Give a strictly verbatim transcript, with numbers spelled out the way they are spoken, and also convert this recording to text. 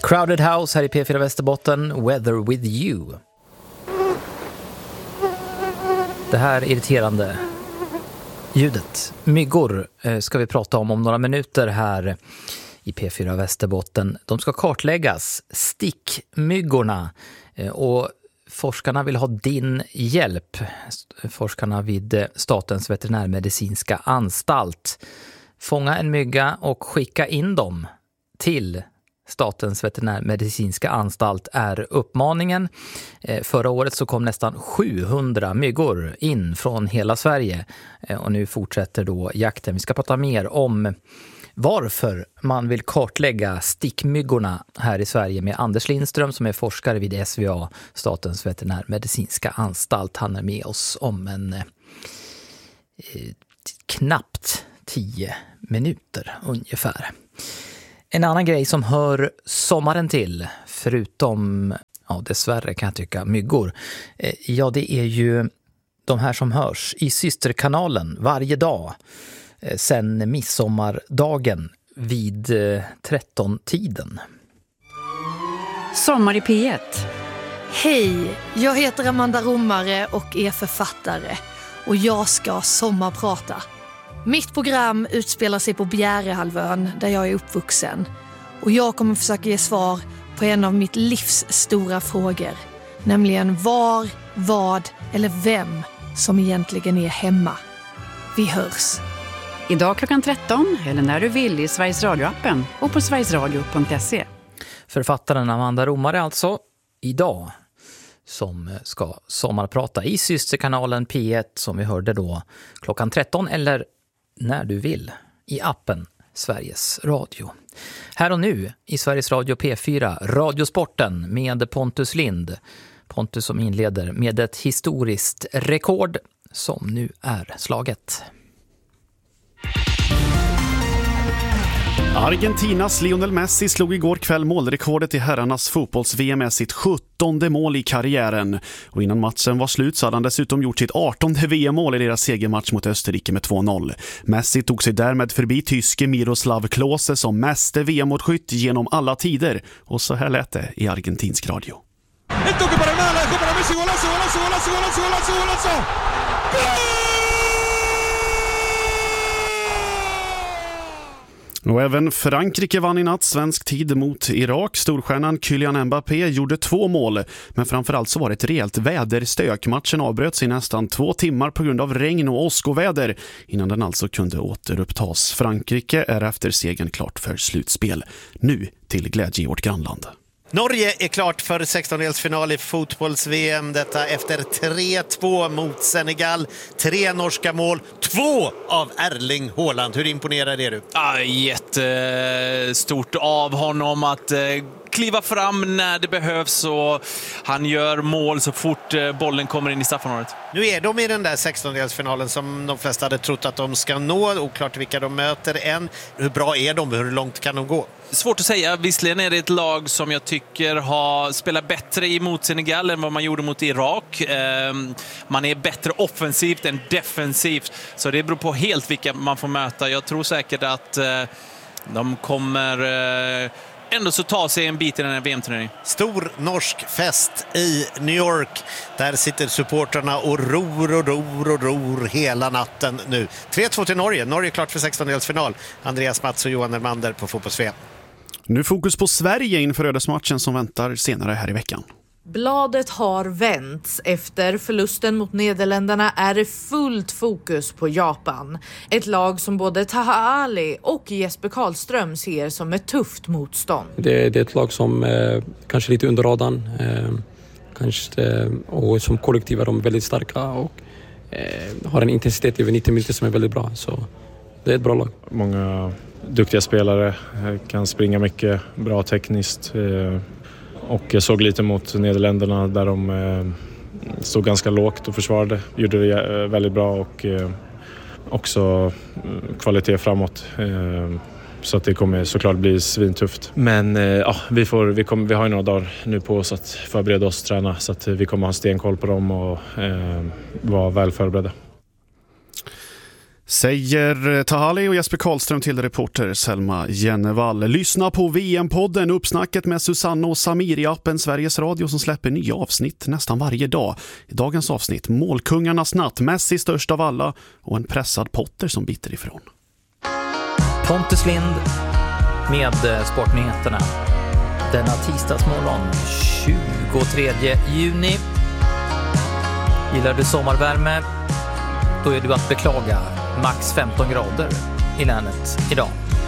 Crowded House här i P fyra Västerbotten, Weather with you. Det här irriterande ljudet, myggor, ska vi prata om om några minuter här i P fyra Västerbotten. De ska kartläggas, stickmyggorna, och forskarna vill ha din hjälp. Forskarna vid Statens veterinärmedicinska anstalt. Fånga en mygga och skicka in dem till Statens veterinärmedicinska anstalt är uppmaningen. Förra året så kom nästan sjuhundra myggor in från hela Sverige. Och nu fortsätter då jakten. Vi ska prata mer om varför man vill kartlägga stickmyggorna här i Sverige med Anders Lindström som är forskare vid S V A, Statens veterinärmedicinska anstalt. Han är med oss om en eh, knappt tio minuter ungefär. En annan grej som hör sommaren till, förutom, ja dessvärre kan jag tycka, myggor, eh, ja det är ju de här som hörs i systerkanalen varje dag eh, sen midsommardagen vid eh, tretton-tiden. Sommar i P ett. Hej, jag heter Amanda Romare och är författare och jag ska sommarprata. Mitt program utspelar sig på Bjärehalvön där jag är uppvuxen. Och jag kommer försöka ge svar på en av mitt livs stora frågor. Nämligen var, vad eller vem som egentligen är hemma. Vi hörs. Idag klockan tretton eller när du vill i Sveriges Radio-appen och på sverigesradio punkt se. Författaren Amanda Romare alltså idag som ska sommarprata i systerkanalen P ett som vi hörde då klockan tretton eller när du vill i appen Sveriges Radio. Här och nu i Sveriges Radio P fyra, Radiosporten med Pontus Lind. Pontus som inleder med ett historiskt rekord som nu är slaget. Argentinas Lionel Messi slog igår kväll målrekordet i herrarnas fotbolls-V M med sitt sjuttonde mål i karriären. Och innan matchen var slut så hade han dessutom gjort sitt artonde V M-mål i deras segermatch mot Österrike med två noll. Messi tog sig därmed förbi tyske Miroslav Klose som meste V M-målskytt genom alla tider. Och så här lät det i argentinsk radio. El toque para nada, la dejó para Messi, golazo, golazo, golazo, golazo, golazo, golazo. ¡Gol! Och även Frankrike vann i natt svensk tid mot Irak. Storstjärnan Kylian Mbappé gjorde två mål. Men framförallt så var det ett rejält väderstök. Matchen avbröts i nästan två timmar på grund av regn och åskoväder innan den alltså kunde återupptas. Frankrike är efter segern klart för slutspel. Nu till glädje i vårt grannland. Norge är klart för sextondelsfinal i fotbolls-V M. Detta efter tre två mot Senegal. Tre norska mål. Två av Erling Haaland. Hur imponerad är du? Ah, jättestort av honom att eh, kliva fram när det behövs. Och han gör mål så fort eh, bollen kommer in i straffområdet. Nu är de i den där sextondelsfinalen som de flesta hade trott att de ska nå. Oklart vilka de möter än. Hur bra är de? Hur långt kan de gå? Svårt att säga. Visserligen är det ett lag som jag tycker har spelat bättre emot Senegal än vad man gjorde mot Irak. Eh, man är bättre offensivt än defensivt. Så det beror på helt vilka man får möta. Jag tror säkert att eh, de kommer eh, ändå så ta sig en bit i den här V M-turneringen. Stor norsk fest i New York. Där sitter supporterna och ror och ror och ror hela natten nu. tre två till Norge. Norge är klart för sextondelsfinal. Andreas Mats och Johan Ermander på fotbolls-V M. Nu fokus på Sverige inför ödesmatchen som väntar senare här i veckan. Bladet har vänts. Efter förlusten mot Nederländerna är det fullt fokus på Japan. Ett lag som både Taha Ali och Jesper Karlström ser som ett tufft motstånd. Det, det är ett lag som eh, kanske lite under radarn. Eh, kanske, eh, och som kollektiv är de väldigt starka och eh, har en intensitet över nittio minuter som är väldigt bra. Så det är ett bra lag. Många duktiga spelare, kan springa mycket, bra tekniskt. Eh, Och jag såg lite mot Nederländerna där de eh, stod ganska lågt och försvarade. Gjorde det väldigt bra och eh, också eh, kvalitet framåt. Eh, så att det kommer såklart bli svintufft. Men eh, ja, vi, får, vi, kommer, vi har ju några dagar nu på oss att förbereda oss och träna. Så att vi kommer ha stenkoll på dem och eh, vara väl förberedda. Säger Tahali och Jesper Karlström till reporter Selma Jennevall. Lyssna på V M-podden, uppsnacket med Susanne och Samir i appen Sveriges Radio som släpper nya avsnitt nästan varje dag. I dagens avsnitt, målkungarnas natt, Messi störst av alla och en pressad Potter som biter ifrån. Pontus Lind med Sportnyheterna denna tisdagsmorgon tjugotredje juni. Gillar du sommarvärme? Då är du att beklaga. Max femton grader i länet idag.